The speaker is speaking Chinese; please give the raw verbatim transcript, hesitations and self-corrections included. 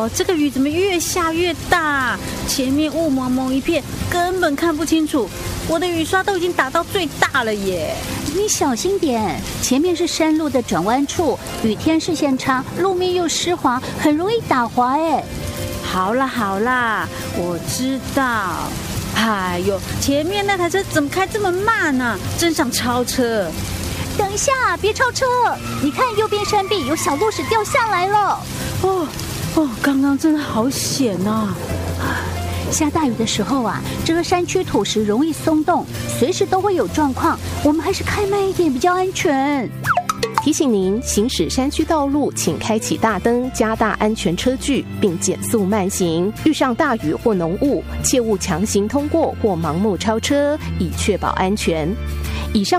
呦，这个雨怎么越下越大？前面雾蒙蒙一片，根本看不清楚。我的雨刷都已经打到最大了耶！ 你小心点，前面是山路的转弯处，雨天视线差，路面又湿滑，很容易打滑哎。 好啦好啦，我知道。哎呦，前面那台车怎么开这么慢呢、啊？真想超车！ 等一下，别超车！你看右边山壁有小路石掉下来了。 哦哦，刚刚真的好险啊！ 下大雨的时候啊，这个山区土石容易松动，随时都会有状况，我们还是开慢一点比较安全。 提醒您，行驶山区道路，请开启大灯，加大安全车距，并减速慢行。遇上大雨或浓雾，切勿强行通过或盲目超车，以确保安全。以上